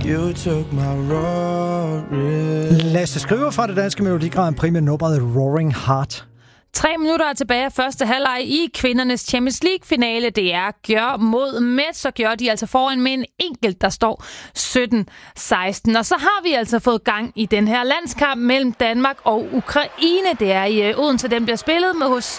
You took my roaring. Lasse Skriver fra det danske Melodi Grand Prix med nummeret Roaring Heart. 3 minutter tilbage af første halvleg i kvindernes Champions League-finale. Det er Gjør mod Metz, så gør de altså foran med en enkelt, der står 17-16. Og så har vi altså fået gang i den her landskamp mellem Danmark og Ukraine. Det er i Odense, den bliver spillet med hos,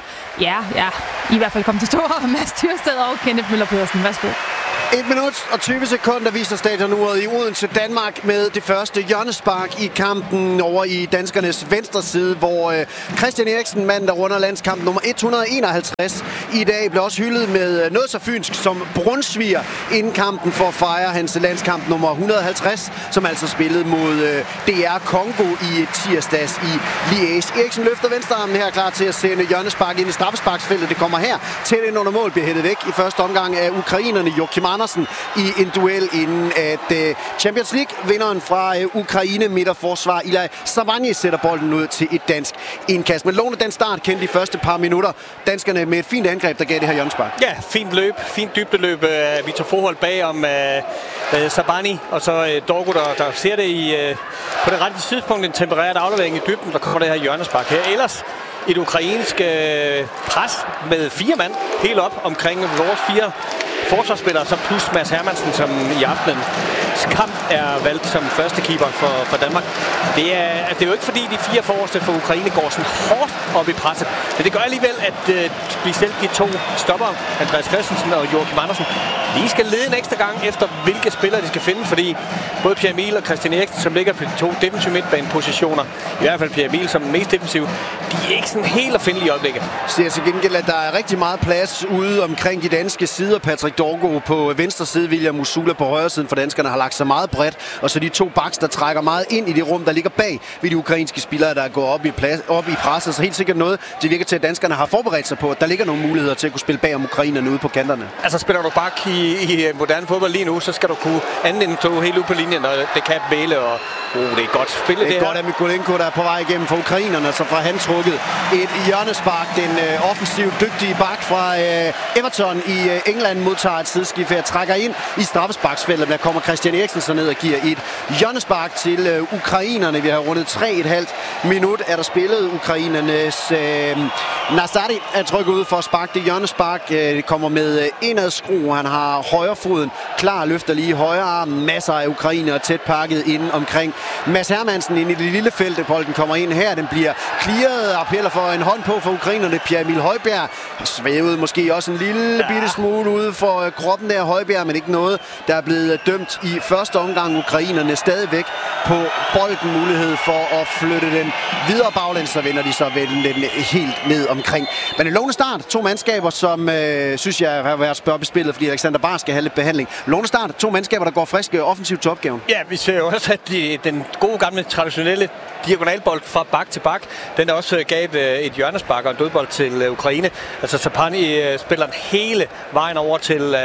i hvert fald kommentatorer Mads Tyrsted og Kenneth Møller Pedersen. Værsgo. 1 minut og 20 sekunder viser stadionuret i Odense, Danmark, med det første hjørnespark i kampen over i danskernes venstre side, hvor Christian Eriksen, mand der runder landskamp nummer 151, i dag blev også hyldet med noget så fynsk som brunsviger inden kampen for at fejre hans landskamp nummer 150, som altså spillede mod DR Kongo i tirsdags i Liège. Eriksen løfter venstrearmen her, klar til at sende hjørnespark ind i straffesparksfeltet. Det kommer her tæt ind under mål, bliver hættet væk i første omgang af ukrainerne Joachim Andersen i en duel, inden at Champions League-vinderen fra Ukraine, midterforsvar Ilya Savani, sætter bolden ud til et dansk indkast. Men lovende den start kendte de første par minutter. Danskerne med et fint angreb, der gav det her hjørnespark. Ja, fint løb, fint dybdeløb. Vi tager forhold bag om Savani, og så Dorgo, der ser det på det rette tidspunkt, en tempereret aflevering i dybden, der kommer det her hjørnespark her. Ellers et ukrainsk pres med 4 mand helt op omkring vores 4 forsvarsspillere, så plus Mads Hermansen, som i aftenens kamp er valgt som første keeper for Danmark. Det er jo ikke fordi de 4 forreste for Ukraine går sådan hårdt op i presset, men det gør alligevel, at specielt de 2 stopper, Andreas Christensen og Joachim Andersen, de skal lede en ekstra gang efter, hvilke spillere de skal finde, fordi både Pierre Emil og Christian Eriksen, som ligger på de 2 defensive midtbanepositioner, i hvert fald Pierre Emil som den mest defensive, de er ikke sådan helt at finde i øjeblikket. Ser til gengæld, at der er rigtig meget plads ude omkring de danske sider. Patrick Dorgo på venstre side, William Usula på højre siden, for danskerne har lagt sig meget bredt, og så de 2 backs, der trækker meget ind i det rum, der ligger bag ved de ukrainske spillere, der går op i presset. Så helt sikkert noget, det virker til, at danskerne har forberedt sig på, at der ligger nogle muligheder til at kunne spille bag om ukrainerne ude på kanterne. Altså spiller du bak i moderne fodbold lige nu, så skal du kunne anden tog helt ud på linjen, og det kan Bæle, og det er godt spillet det er godt, at Mikolenko, der er på vej igennem for ukrainerne, så får han trukket et hjørnespark. Den offensivt dygtige bak fra Everton i England modtager et sideskift her, trækker ind i straffesparksfeltet. Der kommer Christian Eriksen så ned og giver et hjørnespark til ukrainerne. Vi har rundet 3,5 minut, er der spillet. Ukrainernes Nastadi er trykket ud for at sparke det hjørnespark. Det kommer med indadskrue. Han har højrefoden klar, løfter lige højre arm. Masser af ukrainere tæt pakket inde omkring Mads Hermansen ind i det lille felt. Bolden kommer ind her. Den bliver clearet. Appeller for en hånd på for ukrainerne. Pierre Emil Højbjerg har svævet måske også en lille bitte smule ude for kroppen der Højbjerg, men ikke noget, der er blevet dømt i første omgang. Ukrainerne stadigvæk på bolden, mulighed for at flytte den videre baglæns, så vender de så den helt ned omkring. Men en lovende start. 2 mandskaber, som synes jeg har været spørg bespillet, fordi Alexander Bar skal have lidt behandling. Lovende start. 2 mandskaber, der går friske offensivt til opgaven. Ja, vi ser jo også, at den gode gamle traditionelle diagonalbold fra bak til bak, den der også gav et hjørnespark og en dødbold til Ukraine. Altså Sapani spiller den hele vejen over til,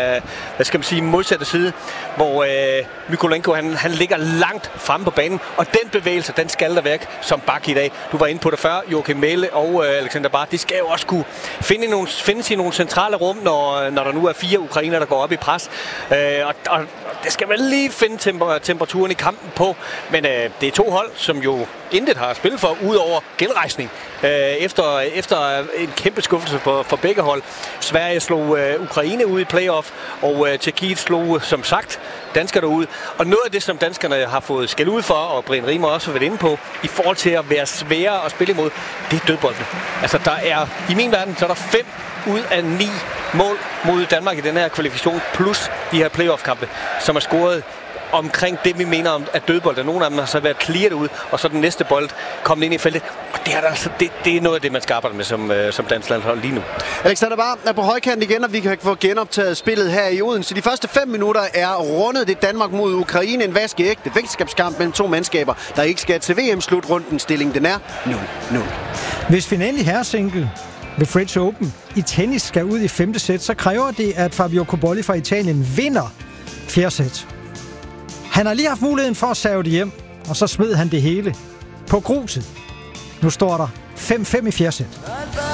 modsatte side, hvor Mykolenko, han ligger langt fremme på banen, og den bevægelse, den skal der væk som bak i dag. Du var inde på det før, Joachim Mæle og Alexander Bar, de skal jo også kunne findes i nogle centrale rum, når der nu er 4 ukrainer, der går op i pres. Og det skal man lige finde temperaturen i kampen på, men det er 2 hold, som jo intet har spillet for, udover genrejsning. Efter en kæmpe skuffelse for begge hold. Sverige slog Ukraine ud i playoff, og Tjekkiet slog, som sagt, danskerne ud. Og noget af det, som danskerne har fået skæld ud for, og Brian Riemer også har været inde på, i forhold til at være svære at spille imod, det er dødboldene. Altså, i min verden, så er der 5 ud af 9 mål mod Danmark i den her kvalifikation, plus de her playoff-kampe, som er scoret omkring det, vi mener om at dødbold. Nogle af dem har så været clearet ud, og så den næste bold kommet ind i feltet. Og det er noget af det, man skal arbejde med som dansk landshold lige nu. Alexander Bar er på højkant igen, og vi kan få genoptaget spillet her i Odense. De første 5 minutter er rundet. Det Danmark mod Ukraine. En vaskeægte venskabskamp mellem 2 mandskaber, der ikke skal til VM-slutrunden. Stillingen den er 0-0. Hvis finalen i herresingle ved French Open i tennis skal ud i 5. sæt, så kræver det, at Fabio Cobolli fra Italien vinder 4. sæt. Han har lige haft muligheden for at serve det hjem, og så smed han det hele på gruset. Nu står der 5-5 i 4. sæt.